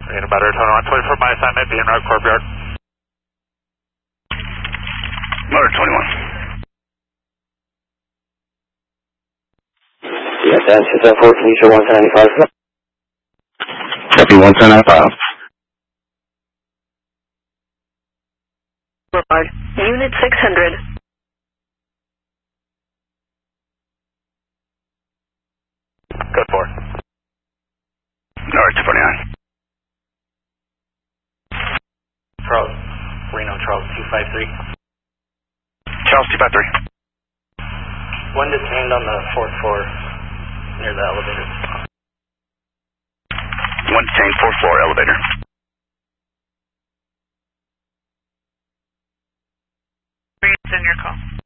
In a better tone, 124 my assignment, being route courtyard. Motor 21. Yes, answer 74, Felicia 195. Copy 195. Unit 600. Good for. North 29. Charles, Reno, Charles 253. Charles 253. One detained on the 4th floor near the elevator. One detained, 4th floor elevator. In your call.